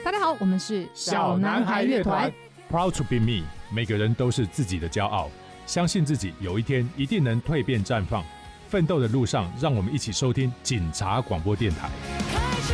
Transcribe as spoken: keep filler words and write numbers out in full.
大家好，我们是小男孩乐团 Proud to be me， 每个人都是自己的骄傲，相信自己有一天一定能蜕变绽放。奋斗的路上，让我们一起收听警察广播电台。